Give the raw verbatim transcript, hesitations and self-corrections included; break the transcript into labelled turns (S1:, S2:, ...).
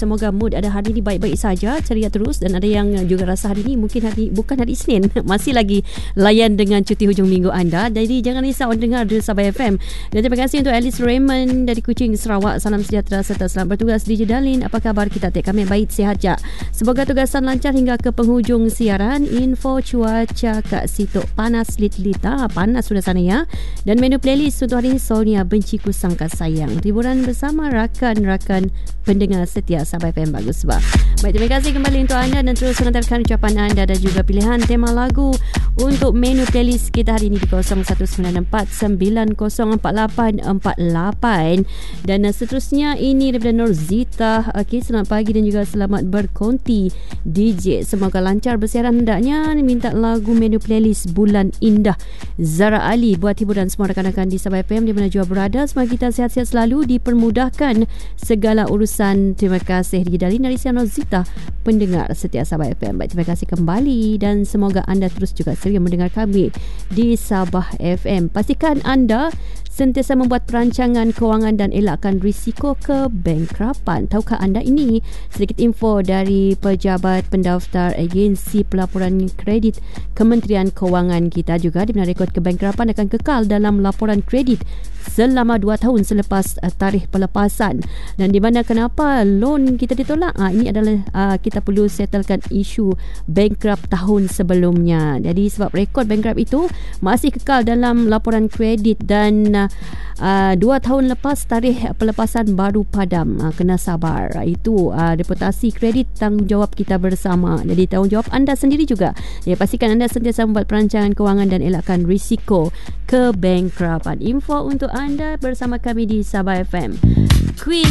S1: semoga mood ada hari ni baik-baik saja, ceria terus. Dan ada yang juga rasa hari ni mungkin hari bukan hari Isnin, masih lagi layan dengan cuti hujung minggu anda. Jadi jangan risau dengar di Sabah F M. Dan terima kasih untuk Alice Raymond dari Kuching, Sarawak. Salam sejahtera serta selamat bertugas. D J Darlin, apa khabar kita? Tek kami baik, sihat je. Semoga tugasan lancar hingga ke penghujung siaran. Info cuaca kat situ panas lit-lita, panas sudah sana ya. Dan menu playlist untuk hari ini, Sonia Benciku Sangka Sayang. Hiburan bersama rakan-rakan pendengar setia Sabah F M. Bagus bah. Baik, terima kasih kembali untuk anda dan terus mengantarkan ucapan anda dan juga pilihan tema lagu untuk menu playlist kita hari ini di kosong satu sembilan empat sembilan kosong empat lapan empat lapan. Dan seterusnya ini daripada Norzita. Okey, selamat pagi dan juga selamat berkonti D J. Semoga lancar bersiaran hendaknya. Minta lagu menu playlist Bulan Indah Zara Ali buat hiburan semua rakan-rakan di Sabah F M di mana jua berada. Semoga kita sihat-sihat selalu, dipermudahkan segala urusan. Terima kasih D J Darlin dari Norzita, pendengar setia Sabah F M. Baik, terima kasih kembali dan semoga anda terus juga setia mendengar kami di Sabah F M. Pastikan anda sentiasa membuat perancangan kewangan dan elakkan risiko kebankrapan. Tahukah anda ini? Sedikit info dari pejabat pendaftar agensi pelaporan kredit Kementerian Kewangan kita juga, di mana rekod kebankrapan akan kekal dalam laporan kredit selama dua tahun selepas uh, tarikh pelepasan. Dan di mana kenapa loan kita ditolak? Ah, ini adalah uh, kita perlu settlekan isu bankrupt tahun sebelumnya. Jadi sebab rekod bankrupt itu masih kekal dalam laporan kredit dan uh, uh, dua tahun lepas tarikh pelepasan baru padam. Uh, kena sabar. Uh, itu uh, reputasi kredit, tanggungjawab kita bersama. Jadi tanggungjawab anda sendiri juga. Ya, pastikan anda sentiasa membuat perancangan kewangan dan elakkan risiko kebankrapan. Info untuk anda bersama kami di Sabah F M. Queen